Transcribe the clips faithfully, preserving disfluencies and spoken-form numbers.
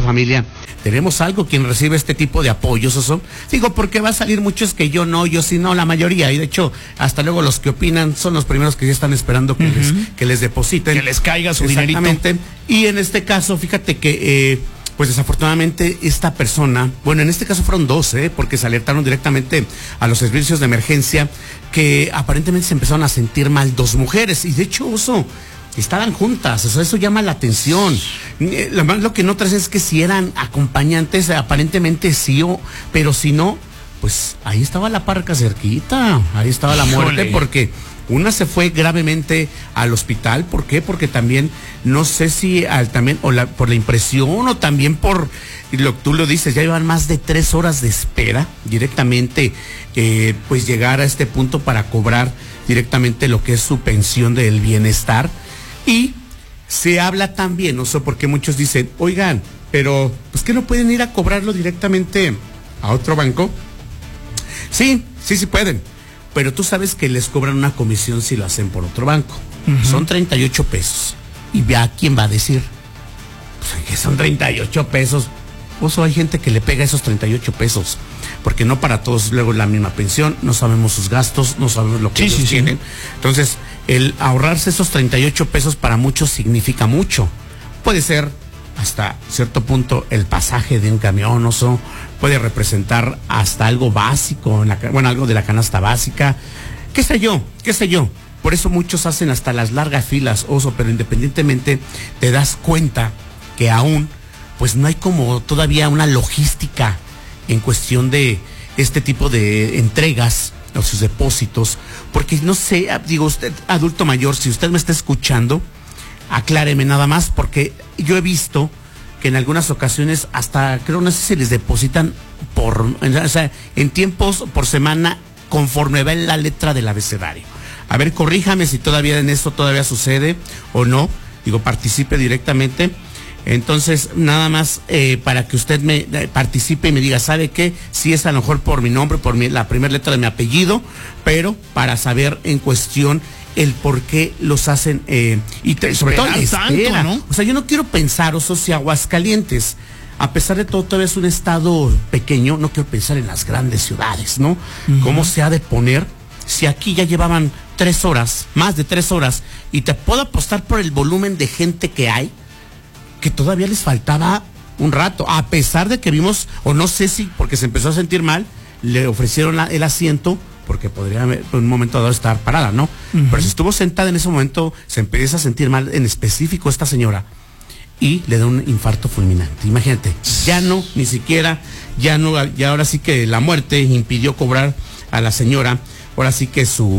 familia, tenemos algo quien recibe este tipo de apoyos, Oso. Digo, porque va a salir muchos que yo no, yo sí no, la mayoría. Y de hecho, hasta luego los que opinan son los primeros que ya están esperando que, uh-huh. les, que les depositen. Que les caiga su dinerito. Exactamente. Y en este caso, fíjate que, eh, pues desafortunadamente, esta persona, bueno, en este caso fueron dos, ¿eh? Porque se alertaron directamente a los servicios de emergencia que aparentemente se empezaron a sentir mal dos mujeres. Y de hecho, Oso, estaban juntas, o sea, eso llama la atención. Lo más lo que no traes es que si eran acompañantes, aparentemente sí, o, pero si no, pues ahí estaba la parca cerquita, ahí estaba la muerte. Híjole. Porque una se fue gravemente al hospital. ¿Por qué? Porque también, no sé si al, también, o la, por la impresión, o también por, lo que tú lo dices, ya llevan más de tres horas de espera directamente, eh, pues llegar a este punto para cobrar directamente lo que es su pensión del bienestar. Y se habla también, no sé, porque muchos dicen, oigan, pero pues que no pueden ir a cobrarlo directamente a otro banco. Sí, sí, sí pueden, pero tú sabes que les cobran una comisión si lo hacen por otro banco. Uh-huh. Son treinta y ocho pesos. Y vea quién va a decir, pues que son treinta y ocho pesos. Oso, hay gente que le pega esos treinta y ocho pesos, porque no para todos luego es la misma pensión, no sabemos sus gastos, no sabemos lo que sí, ellos sí, tienen. Sí. Entonces, el ahorrarse esos treinta y ocho pesos para muchos significa mucho. Puede ser hasta cierto punto el pasaje de un camión, Oso, puede representar hasta algo básico, en la, bueno, algo de la canasta básica, qué sé yo, qué sé yo. Por eso muchos hacen hasta las largas filas, Oso, pero independientemente te das cuenta que aún pues no hay como todavía una logística en cuestión de este tipo de entregas o sus depósitos, porque no sé, digo, usted, adulto mayor, si usted me está escuchando, acláreme nada más, porque yo he visto que en algunas ocasiones hasta, creo, no sé si les depositan por, o sea, en tiempos por semana, conforme va en la letra del abecedario. A ver, corríjame si todavía en esto todavía sucede o no, digo, participe directamente. Entonces, nada más eh, para que usted me eh, participe y me diga, ¿sabe qué? Si es a lo mejor por mi nombre, por mi, la primera letra de mi apellido, pero para saber en cuestión el por qué los hacen, eh, y te, sobre todo la espera, ¿no? O sea, yo no quiero pensar, Oso, si Aguascalientes, a pesar de todo, todavía es un estado pequeño, no quiero pensar en las grandes ciudades, ¿no? Uh-huh. ¿Cómo se ha de poner? Si aquí ya llevaban tres horas, más de tres horas, y te puedo apostar por el volumen de gente que hay, que todavía les faltaba un rato, a pesar de que vimos, o no sé si porque se empezó a sentir mal, le ofrecieron la, el asiento, porque podría en un momento dado estar parada, ¿no? Uh-huh. Pero si estuvo sentada en ese momento, se empieza a sentir mal, en específico esta señora, y le da un infarto fulminante. Imagínate, ya no, ni siquiera, ya no, ya ahora sí que la muerte impidió cobrar a la señora, ahora sí que su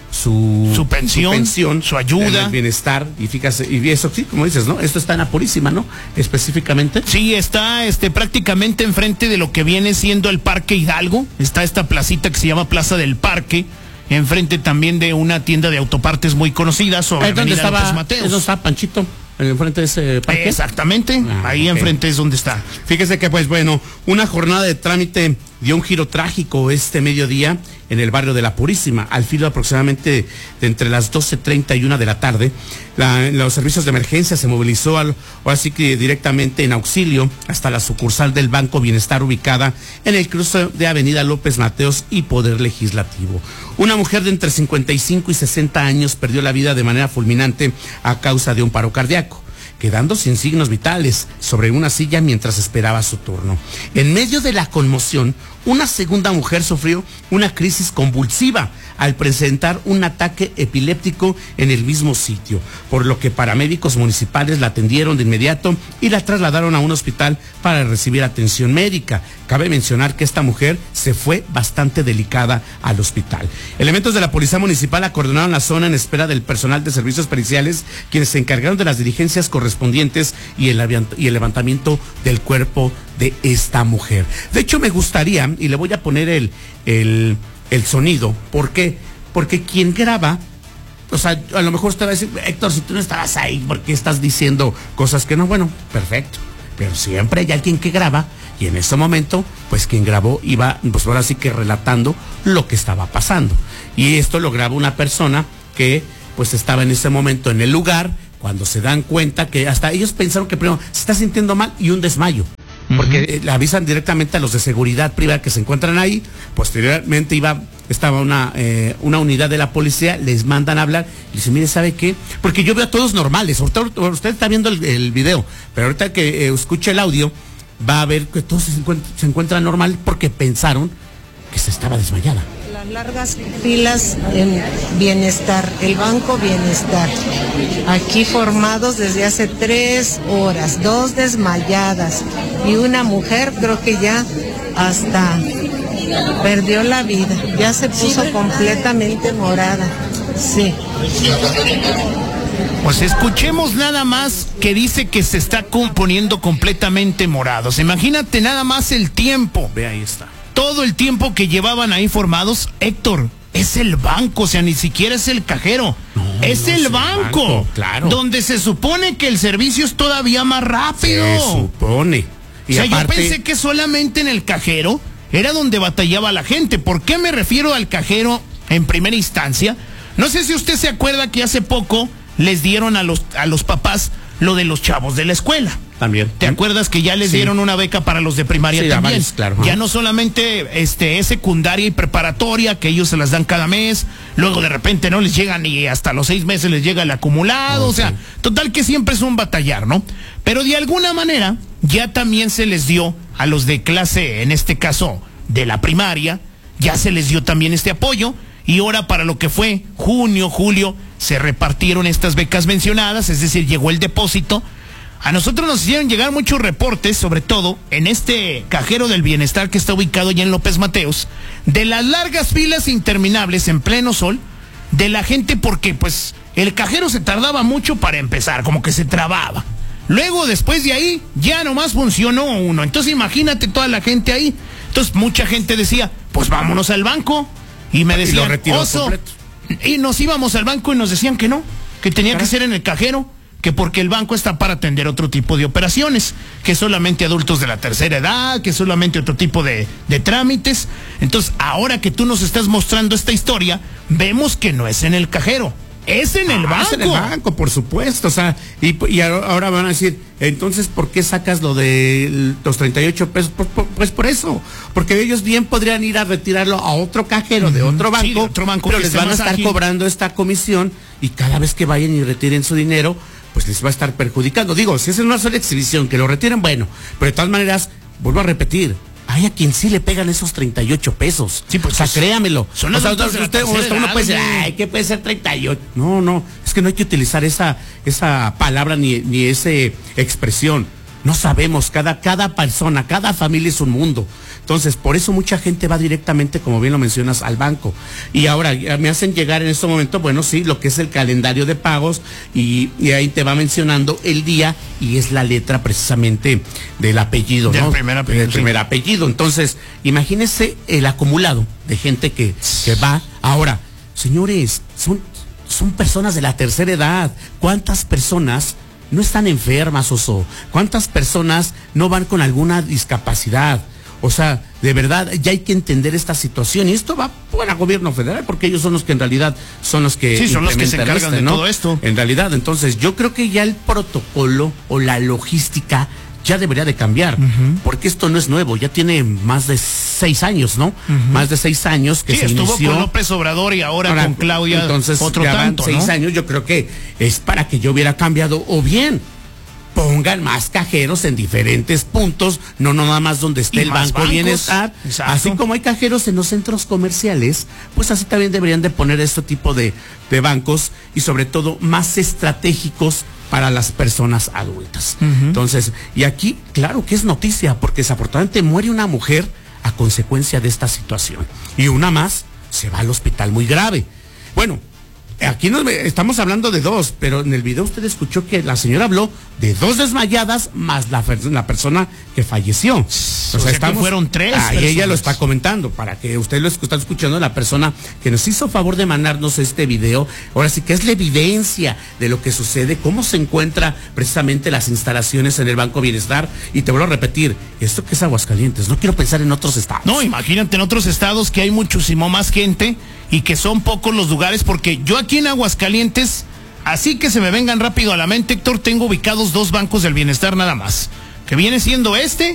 Su, su pensión, su pensión, su ayuda, el bienestar, y fíjate, y eso sí, como dices, ¿no? Esto está en Apurísima, ¿no? Específicamente. Sí, está este prácticamente enfrente de lo que viene siendo el Parque Hidalgo. Está esta placita que se llama Plaza del Parque, enfrente también de una tienda de autopartes muy conocida sobre Avenida López Mateos. ¿Eso está, Panchito? Enfrente de ese parque. Exactamente, ah, ahí okay. Enfrente es donde está. Fíjese que, pues bueno, una jornada de trámite dio un giro trágico este mediodía en el barrio de La Purísima, al filo aproximadamente de entre las doce treinta y una de la tarde. La, los servicios de emergencia se movilizó al, ahora sí que directamente en auxilio hasta la sucursal del Banco Bienestar ubicada en el cruce de Avenida López Mateos y Poder Legislativo. Una mujer de entre cincuenta y cinco y sesenta años perdió la vida de manera fulminante a causa de un paro cardíaco, quedando sin signos vitales sobre una silla mientras esperaba su turno. En medio de la conmoción, una segunda mujer sufrió una crisis convulsiva al presentar un ataque epiléptico en el mismo sitio, por lo que paramédicos municipales la atendieron de inmediato y la trasladaron a un hospital para recibir atención médica. Cabe mencionar que esta mujer se fue bastante delicada al hospital. Elementos de la Policía Municipal acordonaron la zona en espera del personal de servicios periciales, quienes se encargaron de las diligencias correspondientes y el, y el levantamiento del cuerpo de esta mujer. De hecho, me gustaría, y le voy a poner el, el, el sonido, ¿por qué? Porque quien graba, o sea, a lo mejor usted va a decir, Héctor, si tú no estabas ahí, ¿por qué estás diciendo cosas que no? Bueno, perfecto, pero siempre hay alguien que graba, y en ese momento, pues quien grabó iba, pues ahora sí que relatando lo que estaba pasando. Y esto lo graba una persona que, pues estaba en ese momento en el lugar, cuando se dan cuenta que hasta ellos pensaron que primero se está sintiendo mal y un desmayo. porque uh-huh. le avisan directamente a los de seguridad privada que se encuentran ahí. Posteriormente iba estaba una eh, una unidad de la policía, les mandan a hablar y dicen, mire, ¿sabe qué? Porque yo veo a todos normales. Ahorita, usted está viendo el, el video, pero ahorita que eh, escuche el audio va a ver que todos se encuentran, se encuentran normal porque pensaron que se estaba desmayada. Las largas filas en Bienestar, el Banco Bienestar, aquí formados desde hace tres horas, dos desmayadas y una mujer creo que ya hasta perdió la vida, ya se puso completamente morada, sí. Pues escuchemos nada más que dice que se está poniendo completamente morados. Imagínate nada más el tiempo. Ve, ahí está. Todo el tiempo que llevaban ahí formados, Héctor, es el banco, o sea, ni siquiera es el cajero, no, es no el es banco, banco, claro, donde se supone que el servicio es todavía más rápido. Se supone. Y o sea, aparte, yo pensé que solamente en el cajero era donde batallaba la gente. ¿Por qué me refiero al cajero en primera instancia? No sé si usted se acuerda que hace poco les dieron a los, a los papás lo de los chavos de la escuela. También. ¿Te acuerdas que ya les sí. dieron una beca para los de primaria sí, también? Varios, claro. Ya no solamente este es secundaria y preparatoria, que ellos se las dan cada mes, luego de repente no les llegan y hasta los seis meses les llega el acumulado, okay. O sea, total que siempre es un batallar, ¿no? Pero de alguna manera ya también se les dio a los de clase, en este caso de la primaria, ya se les dio también este apoyo. Y ahora para lo que fue junio, julio, se repartieron estas becas mencionadas, es decir, llegó el depósito. A nosotros nos hicieron llegar muchos reportes, sobre todo en este cajero del Bienestar que está ubicado ya en López Mateos, de las largas filas interminables en pleno sol, de la gente porque pues el cajero se tardaba mucho para empezar, como que se trababa. Luego después de ahí ya nomás funcionó uno, entonces imagínate toda la gente ahí. Entonces mucha gente decía, pues vámonos al banco. Y me decían, y oso, y nos íbamos al banco y nos decían que no, que tenía Caray. que ser en el cajero, que porque el banco está para atender otro tipo de operaciones, que solamente adultos de la tercera edad, que solamente otro tipo de, de trámites. Entonces, ahora que tú nos estás mostrando esta historia, vemos que no es en el cajero. Es en el ah, banco. Es en el banco, por supuesto. O sea, y, y ahora van a decir, entonces, ¿por qué sacas lo de los treinta y ocho pesos? Pues, pues por eso. Porque ellos bien podrían ir a retirarlo a otro cajero uh-huh. de otro banco, sí, de otro banco pero les van a estar ágil. cobrando esta comisión y cada vez que vayan y retiren su dinero, pues les va a estar perjudicando. Digo, si es en una sola exhibición, que lo retiren, bueno. Pero de todas maneras, vuelvo a repetir, hay a quien sí le pegan esos treinta y ocho pesos. Sí, pues, o sea, créamelo. Son o sea, usted, usted, uno puede decir, ay, ¿qué puede ser treinta y ocho? No, no, es que no hay que utilizar esa, esa palabra ni, ni esa expresión. No sabemos, cada, cada persona, cada familia es un mundo. Entonces, por eso mucha gente va directamente, como bien lo mencionas, al banco. Y ahora, me hacen llegar en este momento, bueno, sí, lo que es el calendario de pagos, y, y ahí te va mencionando el día, y es la letra precisamente del apellido, del ¿no? primer apellido. Del primer apellido. Entonces, imagínense el acumulado de gente que, que va. Ahora, señores, son, son personas de la tercera edad. ¿Cuántas personas no están enfermas, Oso? ¿Cuántas personas no van con alguna discapacidad? O sea, de verdad, ya hay que entender esta situación. Y esto va para el gobierno federal, porque ellos son los que en realidad son los que... Sí, son los que se encargan este, de ¿no? todo esto. En realidad, entonces, yo creo que ya el protocolo o la logística ya debería de cambiar, uh-huh. porque esto no es nuevo, ya tiene más de seis años, ¿no? Uh-huh. Más de seis años que sí, se estuvo inició con López Obrador y ahora, ahora con Claudia, entonces, otro ya tanto, van seis ¿no? años, yo creo que es para que yo hubiera cambiado, o bien pongan más cajeros en diferentes puntos, no, no nada más donde esté y el Banco bancos. Bienestar. Exacto. Así como hay cajeros en los centros comerciales, pues así también deberían de poner este tipo de, de bancos y sobre todo más estratégicos para las personas adultas. Uh-huh. Entonces, y aquí, claro que es noticia, porque desafortunadamente muere una mujer a consecuencia de esta situación. Y una más se va al hospital muy grave. Bueno, aquí nos, estamos hablando de dos, pero en el video usted escuchó que la señora habló de dos desmayadas más la, la persona que falleció. O sea, o sea estamos, que fueron tres. Ahí ella lo está comentando, para que usted lo está escuchando, la persona que nos hizo favor de mandarnos este video. Ahora sí que es la evidencia de lo que sucede, cómo se encuentra precisamente las instalaciones en el Banco Bienestar. Y te vuelvo a repetir, esto que es Aguascalientes, no quiero pensar en otros estados. No, imagínate en otros estados que hay muchísimo más gente y que son pocos los lugares, porque yo aquí en Aguascalientes, así que se me vengan rápido a la mente, Héctor, tengo ubicados dos bancos del Bienestar nada más, que viene siendo este